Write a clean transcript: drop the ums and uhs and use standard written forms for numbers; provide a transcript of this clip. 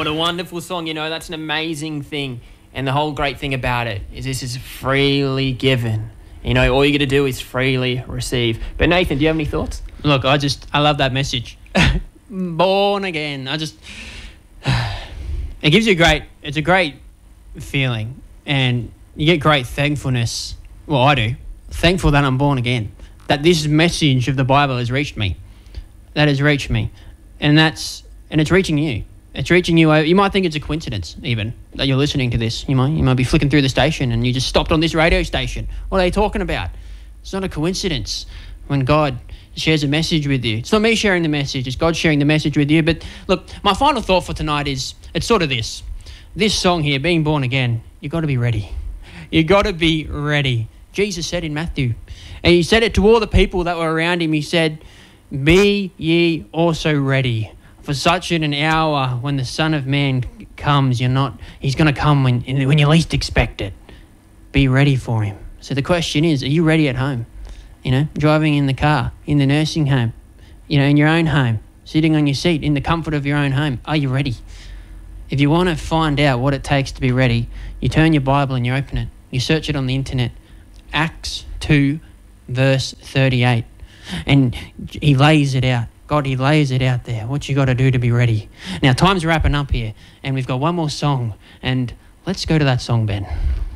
a wonderful song. You know, that's an amazing thing. And the whole great thing about it is this is freely given. You know, all you got to do is freely receive. But Nathan, do you have any thoughts? Look, I love that message. Born again. It gives you it's a great feeling, and you get great thankfulness. Well, I do. Thankful that I'm born again. That this message of the Bible has reached me. That has reached me. And it's reaching you. It's reaching you. You might think it's a coincidence, even, that you're listening to this. You might be flicking through the station and you just stopped on this radio station. What are they talking about? It's not a coincidence when God shares a message with you. It's not me sharing the message. It's God sharing the message with you. But look, my final thought for tonight is, it's sort of this. This song here, Being Born Again, you've got to be ready. You've got to be ready. Jesus said in Matthew, and he said it to all the people that were around him. He said, be ye also ready. For such an hour when the Son of Man comes, he's going to come when you least expect it. Be ready for him. So the question is, are you ready at home? You know, driving in the car, in the nursing home, you know, in your own home, sitting on your seat, in the comfort of your own home. Are you ready? If you want to find out what it takes to be ready, you turn your Bible and you open it. You search it on the internet. Acts 2, verse 38. And he lays it out. God, he lays it out there. What you got to do to be ready. Now, time's wrapping up here, and we've got one more song. And let's go to that song, Ben.